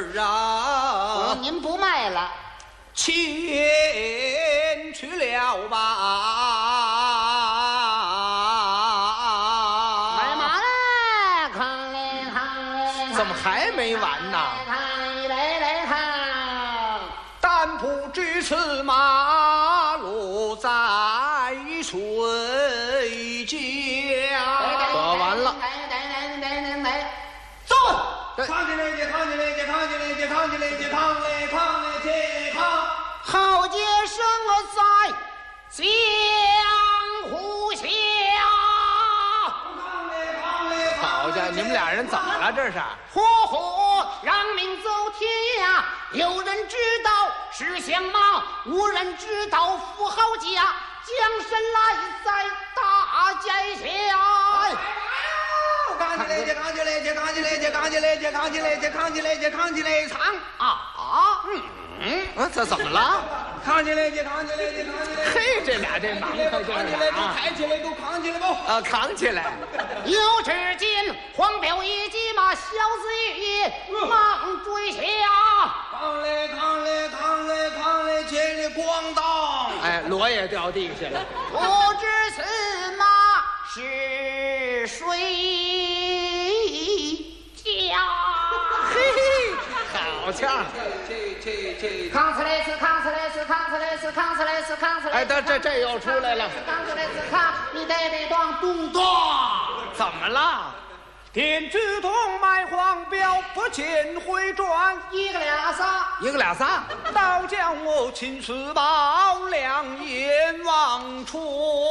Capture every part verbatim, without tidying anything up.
儿啊！ 您不卖了， 钱去了吧？ 买马来，看来看来， 怎么还没完呢？ 看来来看， 但不知此马路在谁家？可完了！ 来来来来来来， 走！ 扛起来，扛起来，扛起来，扛起来，扛来扛来去扛。 好杰生在江湖下。 好家伙，你们俩人怎么了？这是？ 呼呼，让命走天涯，有人知道是相马，无人知道富豪家。江山来在大街下。 扛起来，扛起来，扛起来，扛起来，扛起来，扛起来，扛起来，唱啊啊！嗯嗯，这怎么了？ 扛起来，扛起来，扛起来。 嘿，这俩这忙可劲扛起来，都抬起来，都扛起来吧。 啊，扛起来！ 有只见黄标一骑马，小子也忙追下。 扛来，扛来，扛来，扛来，千里咣当！ 哎，骡也掉地下了。 不知此马是谁家？ 嘿嘿，好呛！ 这这这， 扛起来是扛起来是扛起来是扛起来是扛起来。 哎，这这这又出来了。 扛起来是扛，你得得当咚咚。 怎么了？ 天子同买黄标，不见回转。 一个俩仨， 一个俩仨， 倒将我秦四宝两眼望穿。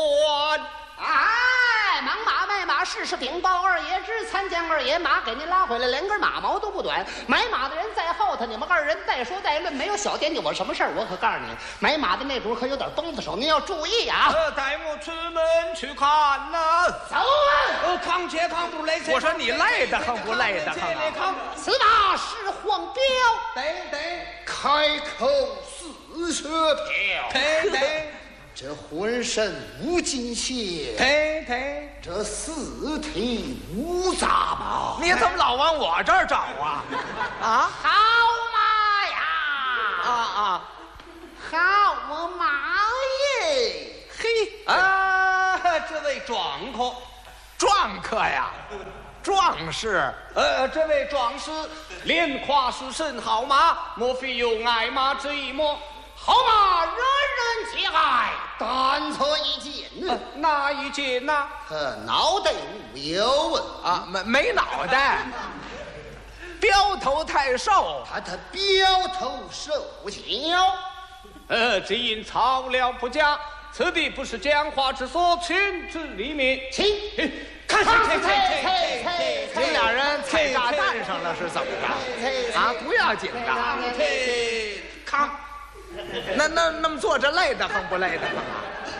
哎，忙马卖马，试试禀报二爷知，参见二爷，马给您拉回来，连根马毛都不短。买马的人在后头，你们二人带说带论，没有小惦记我什么事儿。我可告诉你，买马的那主可有点崩子手，您要注意啊！ 呃，带我出门去看呐。 走啊！ 呃，扛且扛不累。 我说你累得很不累得很啊？ 扛， 此马是黄标， 对对， 开口似雪飘， 对对。 这浑身无金线， 对对， 这四体无杂毛。 你怎么老往我这儿找啊？啊好马呀！ 啊啊！ 好马耶！ 嘿啊，这位壮客， 壮客呀，壮士。 呃，这位壮士连夸是甚好马，莫非有爱马之意么？ 好马人人皆爱，但错一件呢。 呃哪一件呐？ 他脑袋无有问啊，没没脑袋，标头太瘦。 他他标头瘦小， 呃，只因草料不佳，此地不是讲话之所，群之里面。 请看看看看你俩人踩炸弹上了是怎么着？啊，不要紧的。 扛。 那那那么坐着累得很不累得很啊？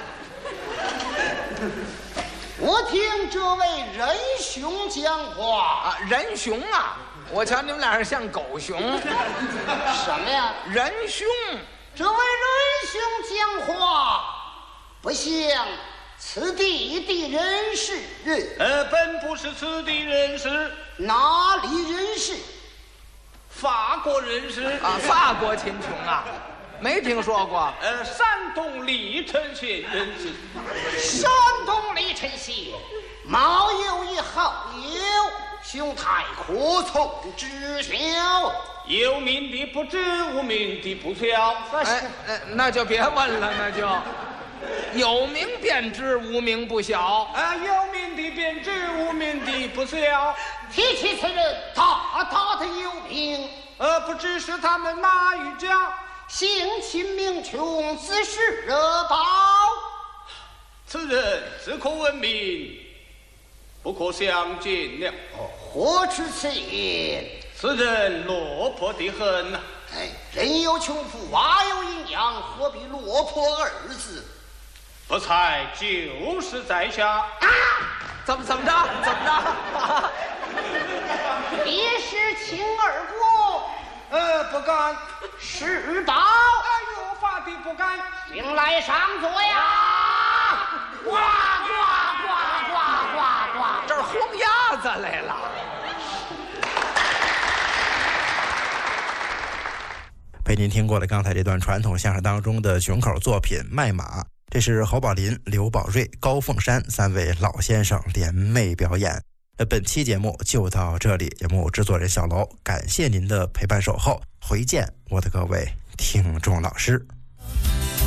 我听这位仁兄讲话啊，仁兄啊！我瞧你们俩人像狗熊。 什么呀？ 仁兄， 这位仁兄讲话不像此地的人士， 呃，本不是此地人士， 哪里人士？ 法国人士啊，法国秦琼啊，没听说过。 呃，山东历城县人士。 山东历城县貌有一好友，兄台可从知晓。 有名的不知，无名的不晓。 哎，哎那就别问了，那就有名便知，无名不晓。 啊，有名的便知，无名的不晓。 提起此人，大大的有名， 呃，不知是他们哪一家， 性情名穷，自是热宝。 此人只可闻名，不可相见了。 何出此言？ 此人落魄得很呐、 哎，人有穷富，娃有营养，何必落魄二字？ 不才就是在下。 啊！ 怎么怎么着？怎么着？ 别是秦二国， 呃，不敢。 是宝， 哎呦，法的不敢。 请来上座呀！呱呱呱呱呱呱！ 这儿轰鸭子来了。 陪您听过了刚才这段传统相声当中的群口作品《卖马》，这是侯宝林、刘宝瑞、高凤山三位老先生联袂表演。那本期节目就到这里，节目制作人小楼，感谢您的陪伴守候，回见我的各位听众老师。